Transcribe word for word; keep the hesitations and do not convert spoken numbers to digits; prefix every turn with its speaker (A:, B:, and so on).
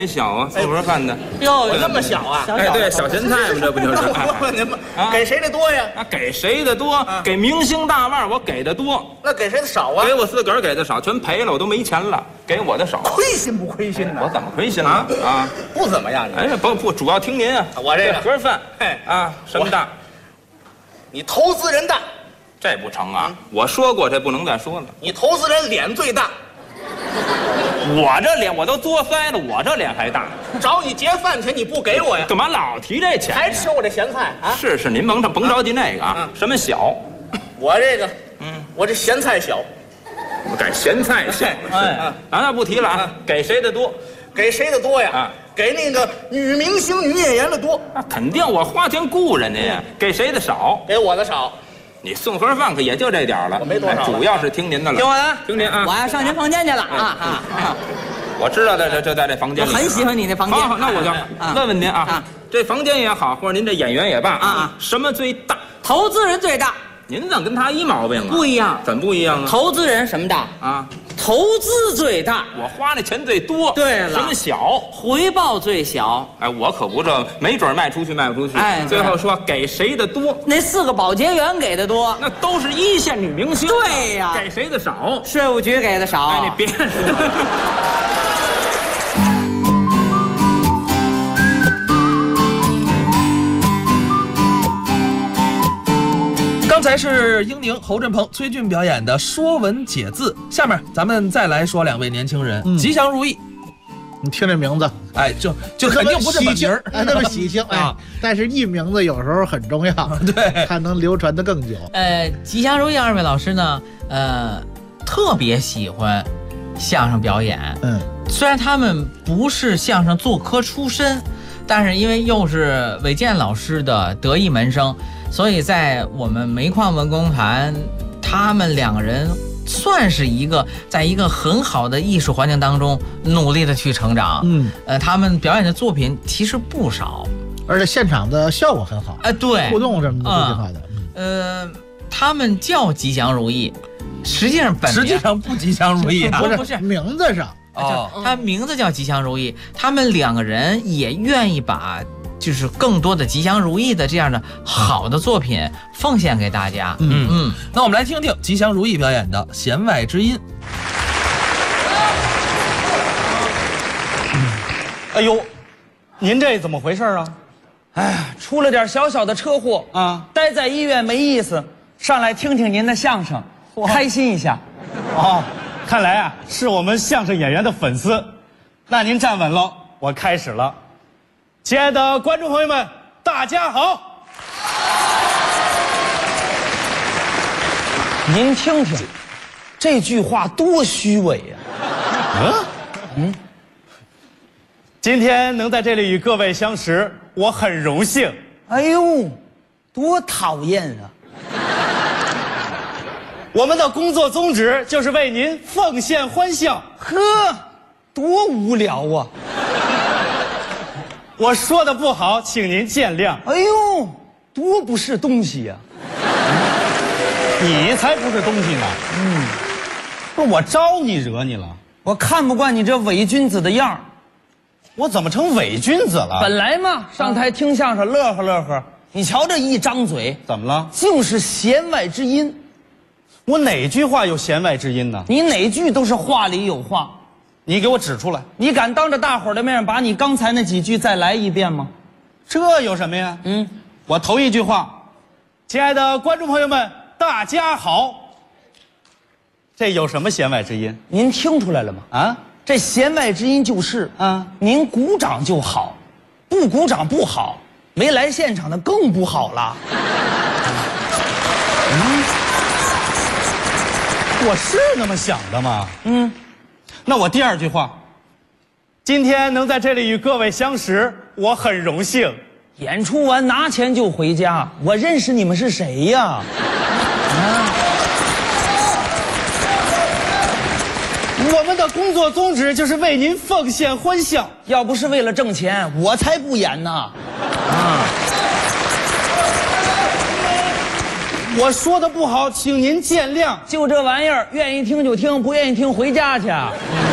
A: 小啊，送盒饭的。
B: 哟，那么小啊？
A: 哎，对，小咸菜嘛，这不就是？
B: 我问您吧，给谁的多呀？
A: 啊，给谁的多？给明星大腕我给的多。
B: 那给谁的少啊？
A: 给我自个儿给的少，全赔了，我都没钱了。给我的少，
B: 亏心不亏心呢？
A: 我怎么亏心了啊？
B: 不怎么样，
A: 哎呀，不不，主要听您啊。
B: 我这个
A: 盒饭，
B: 嘿
A: 啊，什么大？
B: 你投资人大，
A: 这不成啊！我说过，这不能再说了。
B: 你投资人脸最大。
A: 我这脸我都作腮了，我这脸还大。
B: 找你结饭钱你不给我呀？
A: 干嘛老提这钱？
B: 还吃我这咸菜啊？
A: 是是，您甭甭着急那个啊。什么小？
B: 我这个，嗯，我这咸菜小。
A: 我改咸菜小。哎啊，那不提了啊。给谁的多？
B: 给谁的多呀？啊，给那个女明星、女演员的多。
A: 那肯定我花钱雇人家呀。给谁的少？
B: 给我的少。
A: 你送盒饭可也就这点了，
B: 我没多少，
A: 主要是听您的了。
C: 听我的，
A: 听您啊！
C: 我要上您房间去了啊啊！
A: 我知道，在这就在这房间里。
C: 我很喜欢你那房间。
A: 好，好，那我就问问您啊，这房间也好，或者您这演员也罢啊，什么最大？
C: 投资人最大。
A: 您怎么跟他一毛病啊？
C: 不一样，
A: 怎么不一样啊？
C: 投资人什么大
A: 啊？
C: 投资最大，
A: 我花的钱最多。
C: 对了，
A: 什么小？
C: 回报最小。
A: 哎，我可不这，没准卖出去卖不出去。哎，最后说给谁的多？
C: 那四个保洁员给的多，
A: 那都是一线女明星。
C: 对呀，
A: 给谁的少？
C: 税务局给的少。
A: 哎，你别说。
D: 刚才是英宁、侯振鹏、崔俊表演的《说文解字》，下面咱们再来说两位年轻人，嗯、吉祥如意。
E: 你听这名字，
D: 哎，就就肯定不是本名，
E: 哎，那么喜庆，哎，但是艺名字有时候很重要，
D: 对，
E: 它能流传得更久。
C: 呃，吉祥如意二位老师呢，呃，特别喜欢相声表演，嗯，虽然他们不是相声做科出身，但是因为又是韦健老师的得意门生。所以在我们煤矿文工团，他们两个人算是一个在一个很好的艺术环境当中努力的去成长。嗯，呃，他们表演的作品其实不少，
E: 而且现场的效果很好。
C: 哎、呃，对，
E: 互动什么的都挺好的。
C: 嗯、呃，他们叫吉祥如意，实际上本
D: 实际上不吉祥如意啊，
C: 不是不是
E: 名字上
C: 哦，他名字叫吉祥如意，他们两个人也愿意把。就是更多的吉祥如意的这样的好的作品奉献给大家。嗯嗯，
D: 那我们来听听吉祥如意表演的《弦外之音》。
F: 哎呦，您这怎么回事啊？哎呀，出了点小小的车祸啊，待在医院没意思，上来听听您的相声，开心一下。
G: 哦，看来啊是我们相声演员的粉丝。那您站稳了，我开始了。亲爱的观众朋友们，大家好！
F: 您听听，这句话多虚伪呀！
G: 嗯嗯，今天能在这里与各位相识，我很荣幸。
F: 哎呦，多讨厌啊！
G: 我们的工作宗旨就是为您奉献欢笑。
F: 呵，多无聊啊！
G: 我说的不好，请您见谅。
F: 哎呦，多不是东西呀！
G: 你才不是东西呢。嗯，不是我招你惹你了？
F: 我看不惯你这伪君子的样儿。
G: 我怎么成伪君子了？
F: 本来嘛，上台听相声乐呵乐呵，你瞧这一张嘴，
G: 怎么了？
F: 就是弦外之音。
G: 我哪句话有弦外之音呢？
F: 你哪句都是话里有话。
G: 你给我指出来！
F: 你敢当着大伙儿的面把你刚才那几句再来一遍吗？
G: 这有什么呀？嗯，我头一句话，亲爱的观众朋友们，大家好。这有什么弦外之音？
F: 您听出来了吗？啊，这弦外之音就是啊，您鼓掌就好，不鼓掌不好，没来现场的更不好了。
G: 嗯，我是那么想的吗？嗯。那我第二句话，今天能在这里与各位相识，我很荣幸。
F: 演出完拿钱就回家，我认识你们是谁呀？啊！
G: 我们的工作宗旨就是为您奉献欢笑，
F: 要不是为了挣钱，我才不演呢。啊！
G: 我说的不好，请您见谅。
F: 就这玩意儿，愿意听就听，不愿意听回家去。